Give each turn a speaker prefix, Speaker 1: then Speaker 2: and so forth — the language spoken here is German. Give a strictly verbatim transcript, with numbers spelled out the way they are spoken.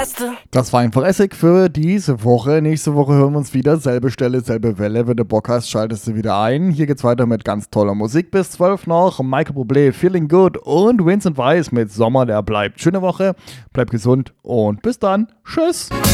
Speaker 1: Beste.
Speaker 2: Das war einfach Essig für diese Woche. Nächste Woche hören wir uns wieder. Selbe Stelle, selbe Welle. Wenn du Bock hast, schaltest du wieder ein. Hier geht's weiter mit ganz toller Musik. Bis zwölf noch. Michael Bublé, Feeling Good und Vincent Weiss mit Sommer, der bleibt. Schöne Woche, bleib gesund und bis dann. Tschüss.